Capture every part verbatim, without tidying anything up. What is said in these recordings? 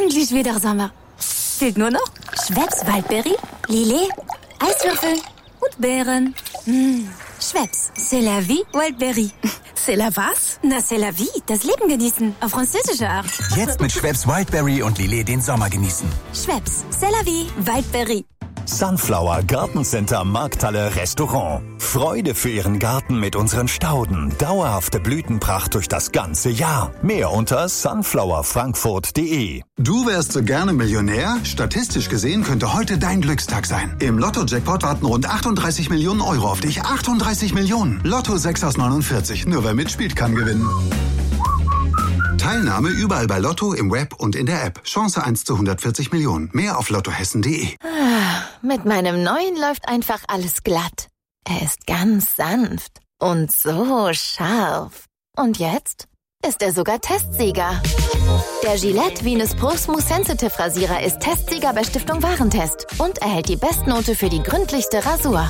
endlich wieder Sommer. Fehlt nur noch Schweppes Waldberry, Lillet, Eiswürfel und Beeren. Mmh. Schweppes, c'est la vie, Waldberry. C'est la was? Na, c'est la vie, das Leben genießen, auf französische Art. Jetzt mit Schweppes Wildberry und Lillet den Sommer genießen. Schweppes, c'est la vie, Waldberry. Sunflower Gartencenter Markthalle Restaurant. Freude für Ihren Garten mit unseren Stauden. Dauerhafte Blütenpracht durch das ganze Jahr. Mehr unter sunflower frankfurt punkt de. Du wärst so gerne Millionär? Statistisch gesehen könnte heute dein Glückstag sein. Im Lotto-Jackpot warten rund achtunddreißig Millionen Euro auf dich. achtunddreißig Millionen. Lotto sechs aus neunundvierzig. Nur wer mitspielt, kann gewinnen. Teilnahme überall bei Lotto, im Web und in der App. Chance eins zu hundertvierzig Millionen. Mehr auf lottohessen punkt de. Ah, mit meinem neuen läuft einfach alles glatt. Er ist ganz sanft und so scharf. Und jetzt ist er sogar Testsieger. Der Gillette Venus Pro Smooth Sensitive Rasierer ist Testsieger bei Stiftung Warentest und erhält die Bestnote für die gründlichste Rasur.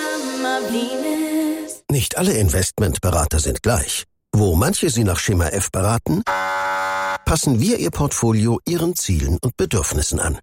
Nicht alle Investmentberater sind gleich. Wo manche Sie nach Schema F beraten, passen wir Ihr Portfolio Ihren Zielen und Bedürfnissen an.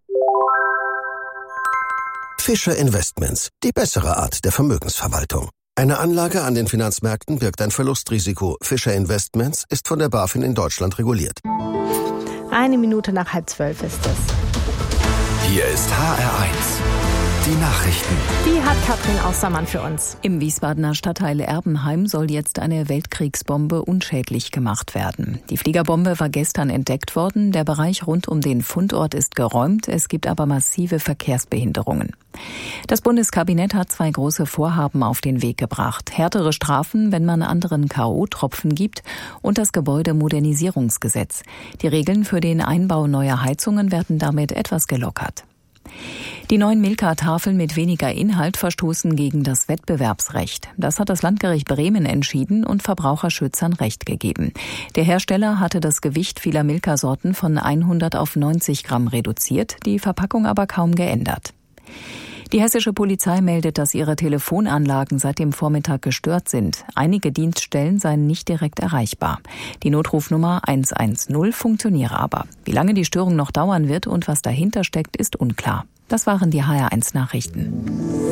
Fischer Investments, die bessere Art der Vermögensverwaltung. Eine Anlage an den Finanzmärkten birgt ein Verlustrisiko. Fischer Investments ist von der BaFin in Deutschland reguliert. Eine Minute nach halb zwölf ist es. Hier ist H R eins. Die Nachrichten. Die hat Katrin Austermann für uns. Im Wiesbadener Stadtteil Erbenheim soll jetzt eine Weltkriegsbombe unschädlich gemacht werden. Die Fliegerbombe war gestern entdeckt worden. Der Bereich rund um den Fundort ist geräumt. Es gibt aber massive Verkehrsbehinderungen. Das Bundeskabinett hat zwei große Vorhaben auf den Weg gebracht. Härtere Strafen, wenn man anderen K O-Tropfen gibt, und das Gebäudemodernisierungsgesetz. Die Regeln für den Einbau neuer Heizungen werden damit etwas gelockert. Die neuen Milka-Tafeln mit weniger Inhalt verstoßen gegen das Wettbewerbsrecht. Das hat das Landgericht Bremen entschieden und Verbraucherschützern Recht gegeben. Der Hersteller hatte das Gewicht vieler Milka-Sorten von hundert auf neunzig Gramm reduziert, die Verpackung aber kaum geändert. Die hessische Polizei meldet, dass ihre Telefonanlagen seit dem Vormittag gestört sind. Einige Dienststellen seien nicht direkt erreichbar. Die Notrufnummer eins eins null funktioniere aber. Wie lange die Störung noch dauern wird und was dahinter steckt, ist unklar. Das waren die H R eins Nachrichten.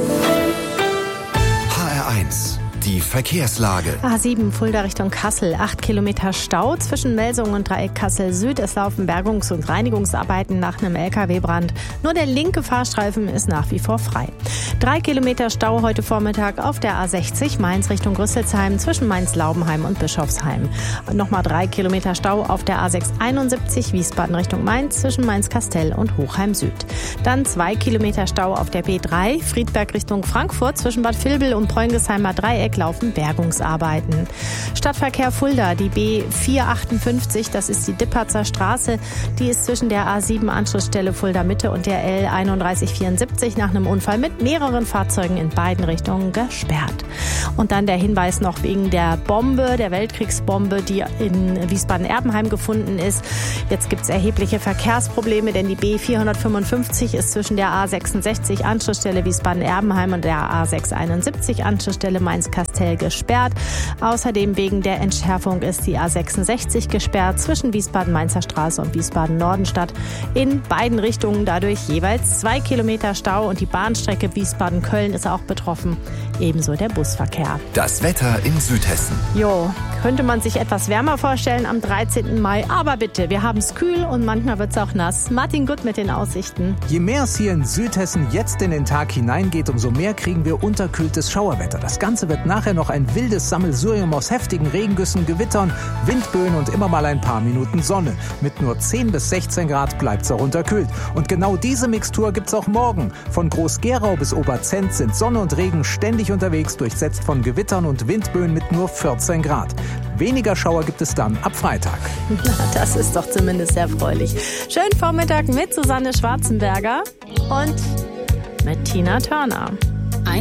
H R eins. Die Verkehrslage. A sieben Fulda Richtung Kassel. Acht Kilometer Stau zwischen Melsungen und Dreieck Kassel Süd. Es laufen Bergungs- und Reinigungsarbeiten nach einem L K W-Brand. Nur der linke Fahrstreifen ist nach wie vor frei. Drei Kilometer Stau heute Vormittag auf der A sechzig Mainz Richtung Rüsselsheim zwischen Mainz-Laubenheim und Bischofsheim. Nochmal drei Kilometer Stau auf der A sechs einundsiebzig Wiesbaden Richtung Mainz zwischen Mainz-Kastel und Hochheim Süd. Dann zwei Kilometer Stau auf der B drei Friedberg Richtung Frankfurt zwischen Bad Vilbel und Preunghesheimer Dreieck laufen Bergungsarbeiten. Stadtverkehr Fulda, die B vierhundertachtundfünfzig, das ist die Dipperzer Straße, die ist zwischen der A sieben Anschlussstelle Fulda Mitte und der L einunddreißig vierundsiebzig nach einem Unfall mit mehreren Fahrzeugen in beiden Richtungen gesperrt. Und dann der Hinweis noch wegen der Bombe, der Weltkriegsbombe, die in Wiesbaden-Erbenheim gefunden ist. Jetzt gibt es erhebliche Verkehrsprobleme, denn die B vierhundertfünfundfünfzig ist zwischen der A sechsundsechzig Anschlussstelle Wiesbaden-Erbenheim und der A sechshunderteinundsiebzig Anschlussstelle Mainz-Kastel gesperrt. Außerdem wegen der Entschärfung ist die A sechsundsechzig gesperrt zwischen Wiesbaden-Mainzer Straße und Wiesbaden-Nordenstadt. In beiden Richtungen dadurch jeweils zwei Kilometer Stau und die Bahnstrecke Wiesbaden-Köln ist auch betroffen. Ebenso der Busverkehr. Das Wetter in Südhessen. Jo, könnte man sich etwas wärmer vorstellen am dreizehnten Mai. Aber bitte, wir haben es kühl und manchmal wird es auch nass. Martin Gutt mit den Aussichten. Je mehr es hier in Südhessen jetzt in den Tag hineingeht, umso mehr kriegen wir unterkühltes Schauerwetter. Das Ganze wird nachher noch ein wildes Sammelsurium aus heftigen Regengüssen, Gewittern, Windböen und immer mal ein paar Minuten Sonne. Mit nur zehn bis sechzehn Grad bleibt es auch unterkühlt. Und genau diese Mixtur gibt's auch morgen. Von Groß-Gerau bis Oberzent sind Sonne und Regen ständig unterwegs, durchsetzt von Gewittern und Windböen mit nur vierzehn Grad. Weniger Schauer gibt es dann ab Freitag. Na, das ist doch zumindest sehr erfreulich. Schönen Vormittag mit Susanne Schwarzenberger und mit Tina Turner.